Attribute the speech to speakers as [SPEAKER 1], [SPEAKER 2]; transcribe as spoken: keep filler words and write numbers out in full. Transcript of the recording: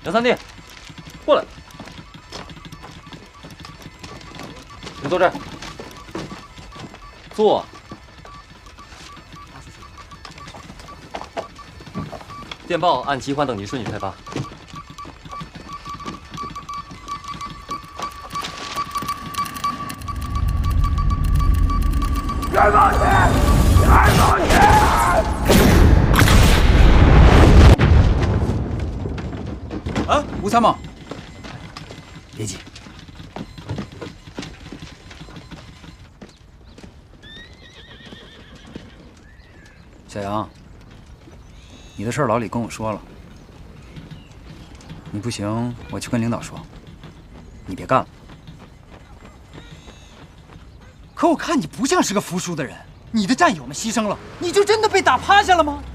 [SPEAKER 1] 杨三弟，过来，你坐这儿，坐。电报按急缓等级顺序开发。
[SPEAKER 2] 别冒险！别冒险！
[SPEAKER 3] 啊，吴参谋，别急。小杨，你的事儿老李跟我说了，你不行，我去跟领导说，你别干了。可我看你不像是个服输的人，你的战友们牺牲了，你就真的被打趴下了吗？